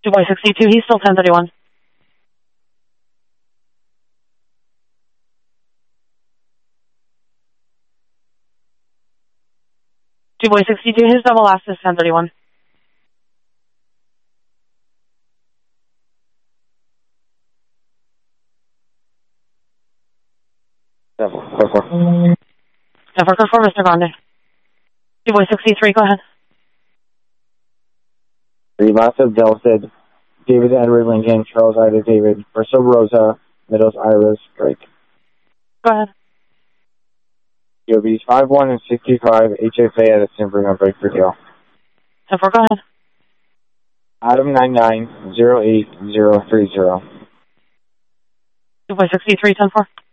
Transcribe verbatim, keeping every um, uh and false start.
two boy sixty-two, he's still ten thirty-one. two boy sixty-two, his double last is ten thirty-one. Devil, four four. Yeah, four four, Mister Grande. two boy sixty-three, go ahead. Three last of Delstead, David Edward Lincoln, Charles Ida David, Verso Rosa, Meadows Iris, Drake. Go ahead. U B's five one and sixty-five, H F A at a Simper on break for Dale. ten four, go ahead. Adam nine nine zero eight zero three zero. two boy sixty-three, ten four.